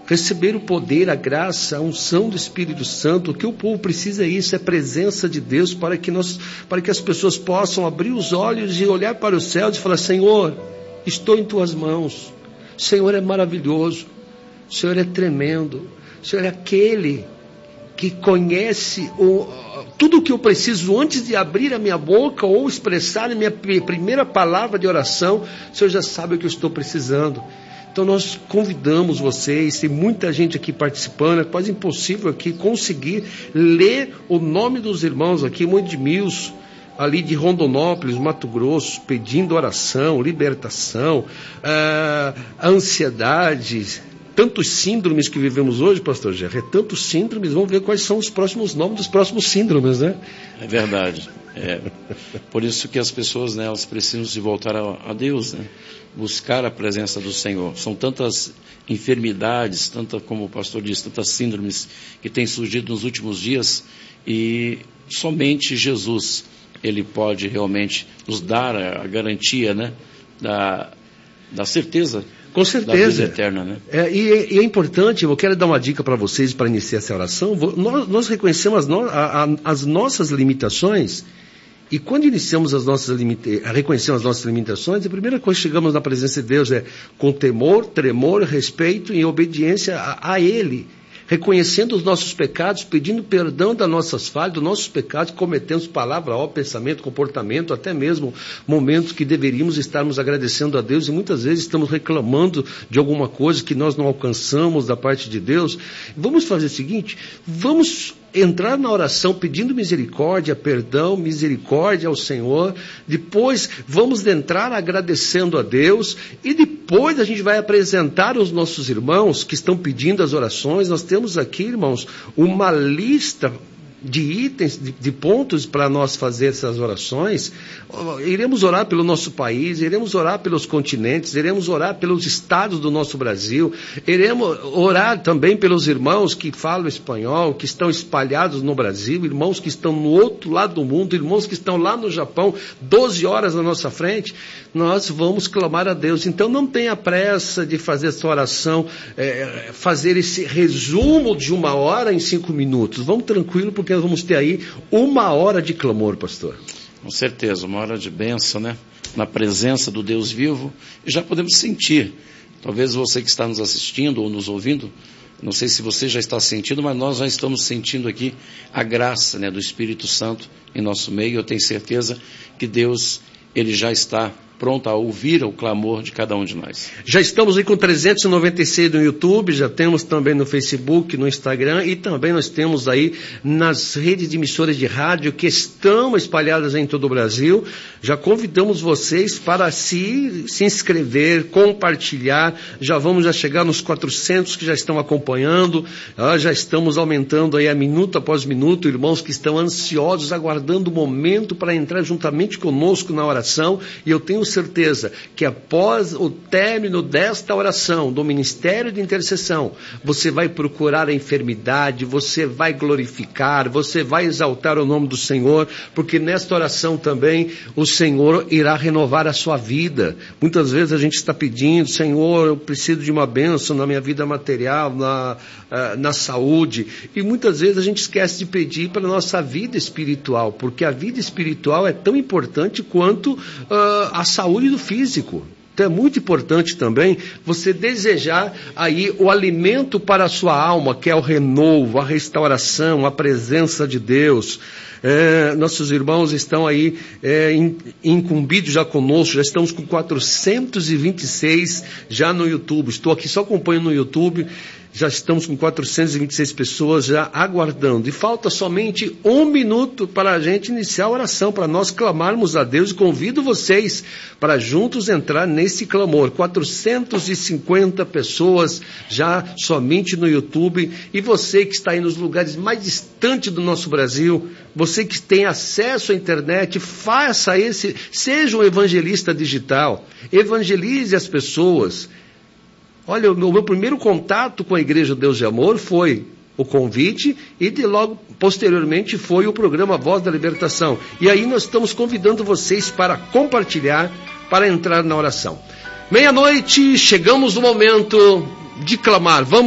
receber o poder, a graça, a unção do Espírito Santo. O que o povo precisa é isso, é a presença de Deus, para que as pessoas possam abrir os olhos e olhar para os céus e falar: Senhor, estou em tuas mãos, o Senhor é maravilhoso, o Senhor é tremendo, o Senhor é aquele que conhece tudo o que eu preciso antes de abrir a minha boca ou expressar a minha primeira palavra de oração. O Senhor já sabe o que eu estou precisando. Então nós convidamos vocês, tem muita gente aqui participando, é quase impossível aqui conseguir ler o nome dos irmãos aqui, muito de Mills, ali de Rondonópolis, Mato Grosso, pedindo oração, libertação, ansiedade, tantos síndromes que vivemos hoje, pastor Gerry, tantos síndromes, vamos ver quais são os próximos nomes dos próximos síndromes, né? É verdade. Por isso que as pessoas, né, elas precisam se voltar a Deus, né? Buscar a presença do Senhor. São tantas enfermidades, como o pastor disse, tantas síndromes que têm surgido nos últimos dias, e somente Jesus, ele pode realmente nos dar a garantia, né, da certeza. Com certeza. Da vida eterna, né? E é importante, eu quero dar uma dica para vocês para iniciar essa oração. Nós reconhecemos as nossas limitações, e quando iniciamos reconhecemos as nossas limitações, a primeira coisa que chegamos na presença de Deus é com temor, tremor, respeito e obediência a Ele. Reconhecendo os nossos pecados, pedindo perdão das nossas falhas, dos nossos pecados, cometemos palavra, pensamento, comportamento, até mesmo momentos que deveríamos estarmos agradecendo a Deus, e muitas vezes estamos reclamando de alguma coisa que nós não alcançamos da parte de Deus. Vamos fazer o seguinte, vamos entrar na oração pedindo misericórdia, perdão, misericórdia ao Senhor. Depois vamos entrar agradecendo a Deus, e depois a gente vai apresentar os nossos irmãos que estão pedindo as orações. Nós temos aqui, irmãos, uma lista de itens, de pontos para nós fazer essas orações. Iremos orar pelo nosso país, iremos orar pelos continentes, iremos orar pelos estados do nosso Brasil, iremos orar também pelos irmãos que falam espanhol, que estão espalhados no Brasil, irmãos que estão no outro lado do mundo, irmãos que estão lá no Japão, 12 horas na nossa frente. Nós vamos clamar a Deus. Então não tenha pressa de fazer essa oração, fazer esse resumo de 1 hora em 5 minutos. Vamos tranquilo, porque nós vamos ter aí 1 hora de clamor, pastor. Com certeza, 1 hora de bênção, né? Na presença do Deus vivo, e já podemos sentir. Talvez você que está nos assistindo ou nos ouvindo, não sei se você já está sentindo, mas nós já estamos sentindo aqui a graça, né, do Espírito Santo em nosso meio. Eu tenho certeza que Deus, ele já está pronto a ouvir o clamor de cada um de nós. Já estamos aí com 396 no YouTube, já temos também no Facebook, no Instagram, e também nós temos aí nas redes de emissoras de rádio que estão espalhadas em todo o Brasil. Já convidamos vocês para se inscrever, compartilhar. Já vamos chegar nos 400 que já estão acompanhando, já estamos aumentando aí a minuto após minuto, irmãos que estão ansiosos, aguardando o momento para entrar juntamente conosco na oração. E eu tenho certeza que após o término desta oração, do ministério de intercessão, você vai procurar a enfermidade, você vai glorificar, você vai exaltar o nome do Senhor, porque nesta oração também o Senhor irá renovar a sua vida. Muitas vezes a gente está pedindo: Senhor, eu preciso de uma bênção na minha vida material, na saúde, e muitas vezes a gente esquece de pedir para a nossa vida espiritual, porque a vida espiritual é tão importante quanto a saúde do físico. Então é muito importante também você desejar aí o alimento para a sua alma, que é o renovo, a restauração, a presença de Deus. Nossos irmãos estão aí incumbidos já conosco, já estamos com 426 já no YouTube. Estou aqui só acompanhando no YouTube. Já estamos com 426 pessoas já aguardando. E falta somente 1 minuto para a gente iniciar a oração, para nós clamarmos a Deus. E convido vocês para juntos entrar nesse clamor. 450 pessoas já somente no YouTube. E você que está aí nos lugares mais distantes do nosso Brasil, você que tem acesso à internet, seja um evangelista digital. Evangelize as pessoas. Olha, o meu primeiro contato com a Igreja Deus de Amor foi o convite, e logo posteriormente foi o programa Voz da Libertação. E aí nós estamos convidando vocês para compartilhar, para entrar na oração. 00:30, chegamos no momento de clamar. Vamos